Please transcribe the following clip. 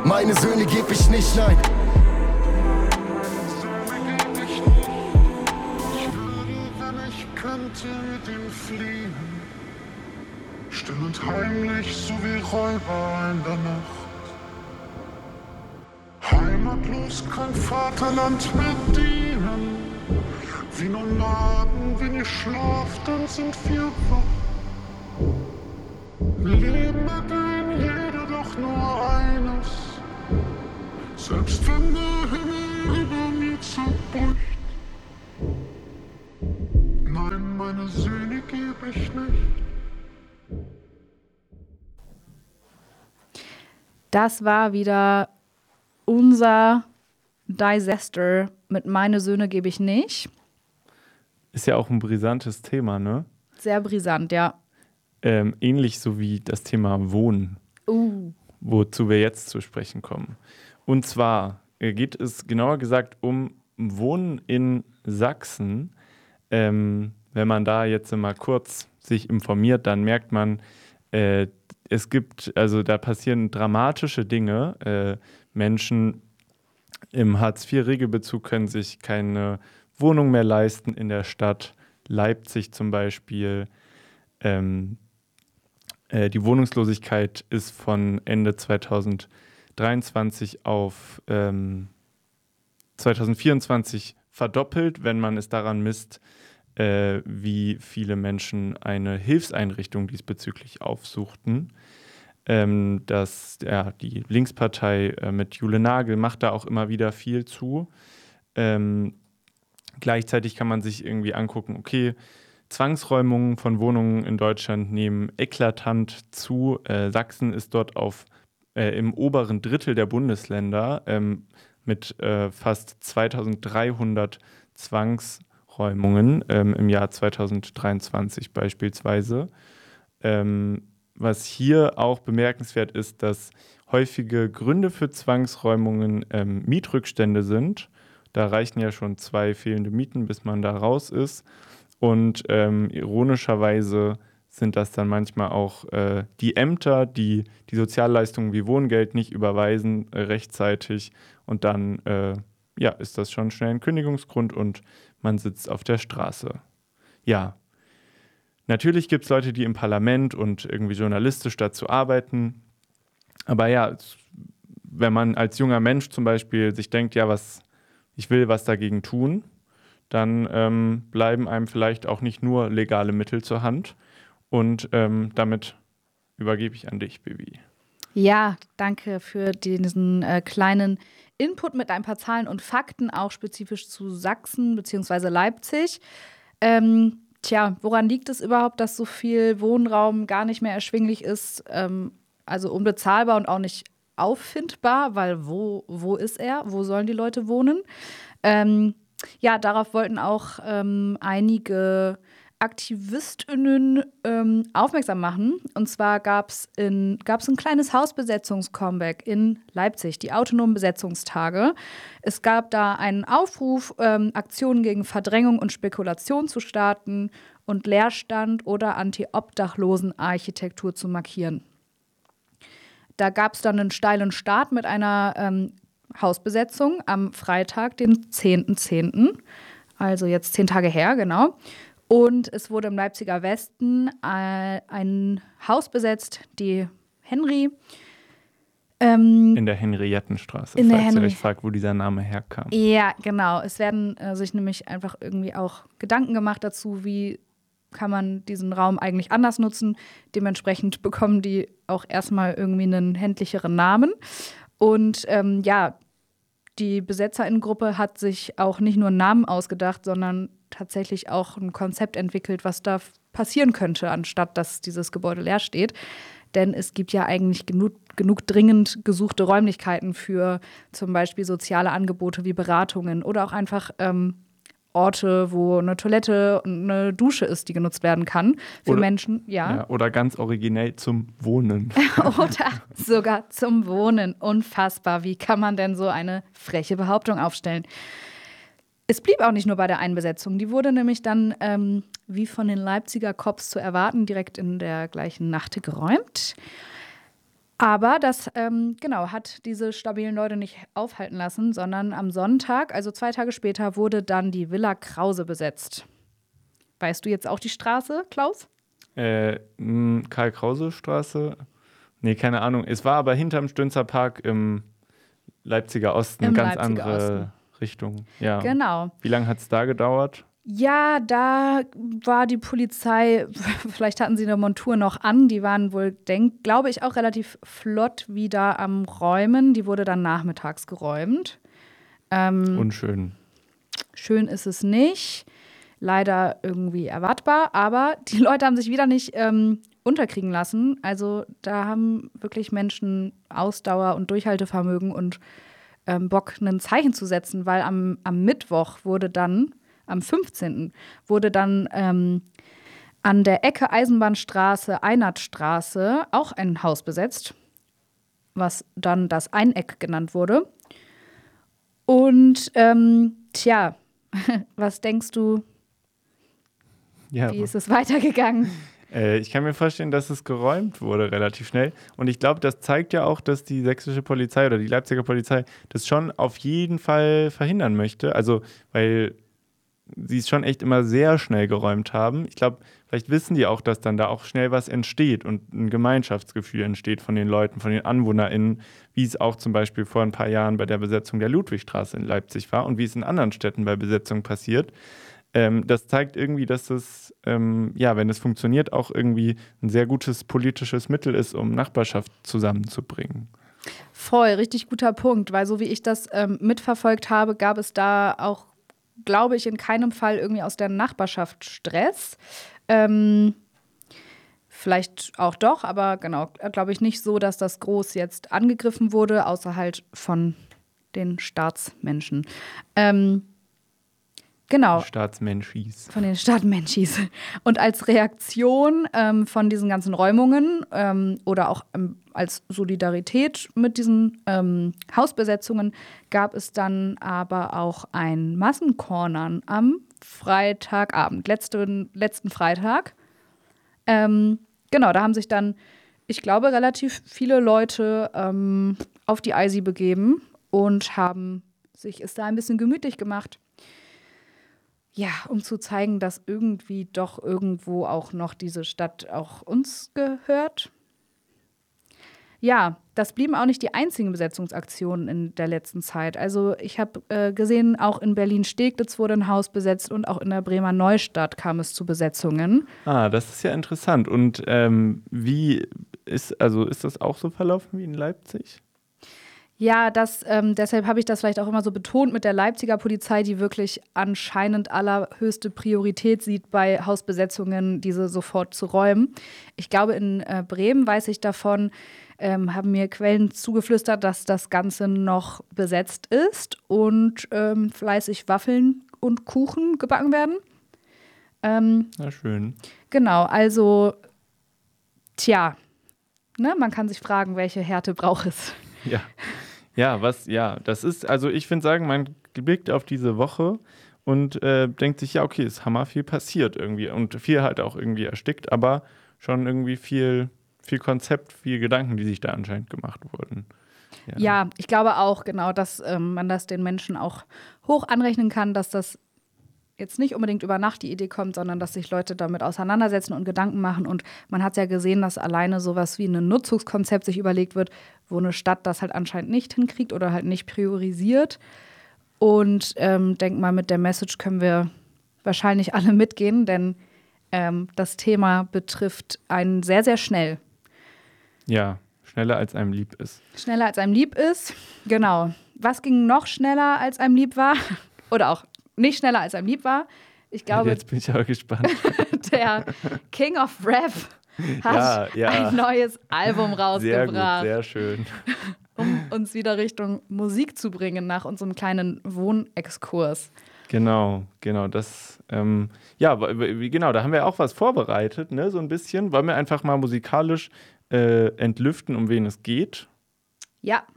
Meine Söhne geb ich nicht, nein. Ich würde, wenn ich könnte, mit ihm fliehen. Still und heimlich, so wie Räuber in der Nacht. Heimatlos, kein Vaterland mit ihnen. Wie Nomaden, wenn ihr schlaft, dann sind wir wach. Leben mit jeder doch nur eines. Selbst wenn der Himmel über mir zerbricht. Nein, meine Söhne geb ich nicht. Das war wieder unser Disaster mit Meine Söhne gebe ich nicht. Ist ja auch ein brisantes Thema, ne? Sehr brisant, ja. Ähnlich so wie das Thema Wohnen, wozu wir jetzt zu sprechen kommen. Und zwar geht es genauer gesagt um Wohnen in Sachsen. Wenn man da jetzt mal kurz sich informiert, dann merkt man, da passieren dramatische Dinge. Menschen im Hartz-IV-Regelbezug können sich keine Wohnung mehr leisten in der Stadt. Leipzig zum Beispiel. Die Wohnungslosigkeit ist von Ende 2023 auf 2024 verdoppelt, wenn man es daran misst, wie viele Menschen eine Hilfseinrichtung diesbezüglich aufsuchten. Die Linkspartei mit Jule Nagel macht da auch immer wieder viel zu. Gleichzeitig kann man sich irgendwie angucken, okay, Zwangsräumungen von Wohnungen in Deutschland nehmen eklatant zu. Sachsen ist dort im oberen Drittel der Bundesländer mit fast 2300 Zwangsräumungen im Jahr 2023 beispielsweise. Was hier auch bemerkenswert ist, dass häufige Gründe für Zwangsräumungen Mietrückstände sind. Da reichen ja schon 2 fehlende Mieten, bis man da raus ist. Und ironischerweise sind das dann manchmal auch die Ämter, die die Sozialleistungen wie Wohngeld nicht überweisen rechtzeitig. Und dann ist das schon schnell ein Kündigungsgrund und man sitzt auf der Straße. Ja, natürlich gibt es Leute, die im Parlament und irgendwie journalistisch dazu arbeiten. Aber ja, wenn man als junger Mensch zum Beispiel sich denkt, ja, ich will was dagegen tun, dann bleiben einem vielleicht auch nicht nur legale Mittel zur Hand. Und damit übergebe ich an dich, Bibi. Ja, danke für diesen kleinen Input mit ein paar Zahlen und Fakten, auch spezifisch zu Sachsen bzw. Leipzig. Woran liegt es überhaupt, dass so viel Wohnraum gar nicht mehr erschwinglich ist? Also unbezahlbar und auch nicht auffindbar, weil wo ist er? Wo sollen die Leute wohnen? Darauf wollten auch einige AktivistInnen aufmerksam machen. Und zwar gab es ein kleines Hausbesetzungs-Comeback in Leipzig, die autonomen Besetzungstage. Es gab da einen Aufruf, Aktionen gegen Verdrängung und Spekulation zu starten und Leerstand oder Anti-Obdachlosen-Architektur zu markieren. Da gab es dann einen steilen Start mit einer Hausbesetzung am Freitag, den 10.10., also jetzt 10 Tage her, genau. Und es wurde im Leipziger Westen ein Haus besetzt, die Henry. In der Henriettenstraße, falls ihr euch fragt, wo dieser Name herkam. Ja, genau. Es werden sich nämlich einfach irgendwie auch Gedanken gemacht dazu, wie kann man diesen Raum eigentlich anders nutzen. Dementsprechend bekommen die auch erstmal irgendwie einen händlicheren Namen. Und die BesetzerInnengruppe hat sich auch nicht nur einen Namen ausgedacht, sondern tatsächlich auch ein Konzept entwickelt, was da passieren könnte, anstatt dass dieses Gebäude leer steht. Denn es gibt ja eigentlich genug dringend gesuchte Räumlichkeiten für zum Beispiel soziale Angebote wie Beratungen oder auch einfach Orte, wo eine Toilette und eine Dusche ist, die genutzt werden kann für Menschen. Ja, oder ganz originell zum Wohnen. Oder sogar zum Wohnen. Unfassbar. Wie kann man denn so eine freche Behauptung aufstellen? Es blieb auch nicht nur bei der Einbesetzung. Die wurde nämlich dann, wie von den Leipziger Cops zu erwarten, direkt in der gleichen Nacht geräumt. Aber das, hat diese stabilen Leute nicht aufhalten lassen, sondern am Sonntag, also 2 Tage später, wurde dann die Villa Krause besetzt. Weißt du jetzt auch die Straße, Klaus? Karl-Krause-Straße? Nee, keine Ahnung. Es war aber hinterm Stünzer Park im Leipziger Osten, Im ganz Leipziger andere Osten. Richtung. Ja. Genau. Wie lange hat es da gedauert? Ja, da war die Polizei, vielleicht hatten sie eine Montur noch an, die waren wohl, glaube ich, auch relativ flott wieder am Räumen. Die wurde dann nachmittags geräumt. Unschön. Schön ist es nicht. Leider irgendwie erwartbar, aber die Leute haben sich wieder nicht unterkriegen lassen. Also da haben wirklich Menschen Ausdauer und Durchhaltevermögen und Bock, ein Zeichen zu setzen, weil am Mittwoch wurde dann, am 15. wurde dann an der Ecke Eisenbahnstraße, Einardstraße auch ein Haus besetzt, was dann das Eineck genannt wurde. Und was denkst du, Ja, wie ist es weitergegangen? ich kann mir vorstellen, dass es geräumt wurde relativ schnell. Und ich glaube, das zeigt ja auch, dass die sächsische Polizei oder die Leipziger Polizei das schon auf jeden Fall verhindern möchte. Also, weil sie es schon echt immer sehr schnell geräumt haben. Ich glaube, vielleicht wissen die auch, dass dann da auch schnell was entsteht und ein Gemeinschaftsgefühl entsteht von den Leuten, von den AnwohnerInnen, wie es auch zum Beispiel vor ein paar Jahren bei der Besetzung der Ludwigstraße in Leipzig war und wie es in anderen Städten bei Besetzung passiert. Das zeigt irgendwie, dass es, wenn es funktioniert, auch irgendwie ein sehr gutes politisches Mittel ist, um Nachbarschaft zusammenzubringen. Voll, richtig guter Punkt, weil so wie ich das mitverfolgt habe, gab es da auch, glaube ich, in keinem Fall irgendwie aus der Nachbarschaft Stress. Vielleicht auch doch, aber genau, glaube ich nicht so, dass das groß jetzt angegriffen wurde, außer halt von den Staatsmenschen. Genau. Staatsmenschis. Von den Stadtmenschis. Und als Reaktion von diesen ganzen Räumungen oder auch als Solidarität mit diesen Hausbesetzungen gab es dann aber auch ein Massenkornern am Freitagabend, letzten Freitag. Da haben sich dann, ich glaube, relativ viele Leute auf die Eisi begeben und haben sich es da ein bisschen gemütlich gemacht. Ja, um zu zeigen, dass irgendwie doch irgendwo auch noch diese Stadt auch uns gehört. Ja, das blieben auch nicht die einzigen Besetzungsaktionen in der letzten Zeit. Also ich habe gesehen, auch in Berlin-Steglitz wurde ein Haus besetzt und auch in der Bremer Neustadt kam es zu Besetzungen. Ah, das ist ja interessant. Und wie ist das auch so verlaufen wie in Leipzig? Ja, deshalb habe ich das vielleicht auch immer so betont mit der Leipziger Polizei, die wirklich anscheinend allerhöchste Priorität sieht bei Hausbesetzungen, diese sofort zu räumen. Ich glaube, in Bremen weiß ich davon, haben mir Quellen zugeflüstert, dass das Ganze noch besetzt ist und fleißig Waffeln und Kuchen gebacken werden. Na schön. Genau, also, man kann sich fragen, welche Härte braucht es. Das ist, also ich finde sagen, man blickt auf diese Woche und denkt sich, ja, okay, ist hammer viel passiert irgendwie und viel halt auch irgendwie erstickt, aber schon irgendwie viel Konzept, viel Gedanken, die sich da anscheinend gemacht wurden. Ja, ich glaube auch, genau, dass man das den Menschen auch hoch anrechnen kann, dass das jetzt nicht unbedingt über Nacht die Idee kommt, sondern dass sich Leute damit auseinandersetzen und Gedanken machen. Und man hat ja gesehen, dass alleine sowas wie ein Nutzungskonzept sich überlegt wird, wo eine Stadt das halt anscheinend nicht hinkriegt oder halt nicht priorisiert. Und denk mal, mit der Message können wir wahrscheinlich alle mitgehen, denn das Thema betrifft einen sehr, sehr schnell. Ja, schneller als einem lieb ist. Schneller als einem lieb ist, genau. Was ging noch schneller als einem lieb war? Oder auch nicht schneller als einem lieb war? Ich glaube, jetzt bin ich aber gespannt. Der King of Rap hat ein neues Album rausgebracht. Sehr gut, sehr schön. Um uns wieder Richtung Musik zu bringen nach unserem kleinen Wohnexkurs. Genau. Das, da haben wir auch was vorbereitet, ne, so ein bisschen. Wollen wir einfach mal musikalisch entlüften, um wen es geht? Ja.